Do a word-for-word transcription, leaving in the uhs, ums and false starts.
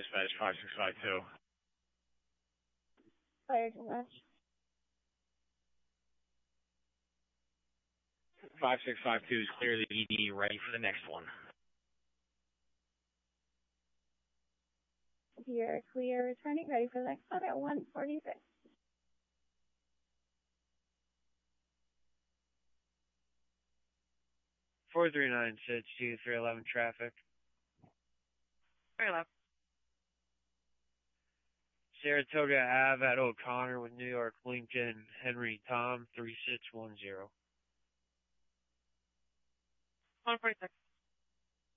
Dispatch five six five two. Fire dispatch. five six five two is clear the E D, ready for the next one. You're clear, returning, ready for the next one at one forty-six. four three nine six two three eleven traffic. three eleven. Saratoga Ave at O'Connor with New York Lincoln Henry Tom three six one zero. one forty-six.